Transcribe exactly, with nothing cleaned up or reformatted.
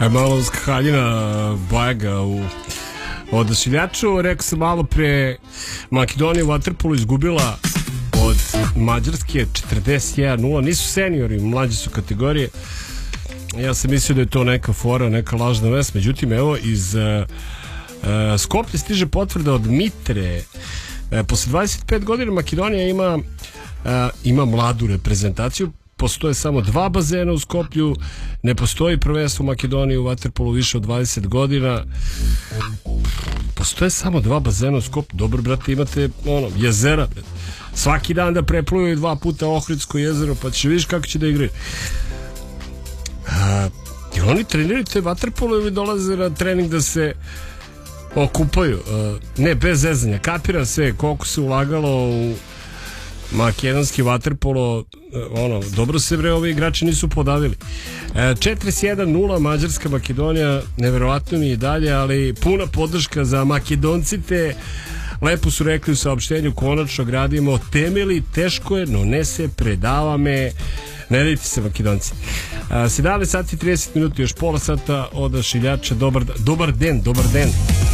Malo skaljina Bajaga u odašiljaču. Rekao sam malo pre, Makedonija u vaterpolu izgubila od Mađarske četrdeset jedan nula. Nisu seniori, mlađe su kategorije. Ja sam mislio da je to neka fora, neka lažna vest. Međutim, evo, iz uh, uh, Skoplje stiže potvrda od Mitre. Uh, posle dvadeset pet godina Makedonija ima, uh, ima mladu reprezentaciju. Postoje samo dva bazena u Skoplju, ne postoji prvenstvo u Makedoniji u vaterpolu više od dvadeset godina. Postoje samo dva bazena u Skoplju. Dobro, brate, imate ono, jezera. Svaki dan da prepluvaju dva puta Ohridsko jezero, pa će vidiš kako će da igraju. A, jel oni treniraju te vaterpolo ili dolaze na trening da se okupaju? A, ne, bez zezanja. Kapiram sve koliko se ulagalo u makedonski vaterpolo, ono, dobro se bre, ovi igrači nisu podavili. E, četrdeset jedan nula Mađarska Makedonija, neverovatno mi je dalje, ali puna podrška za Makedoncite. Lepo su rekli u saopštenju, konačno gradimo temeli, teško je, no ne se predava me. Ne dajte se, Makedonci. sedamnaest sati i trideset minuta, još pola sata od odašiljača. Dobar, dobar den, dobar den.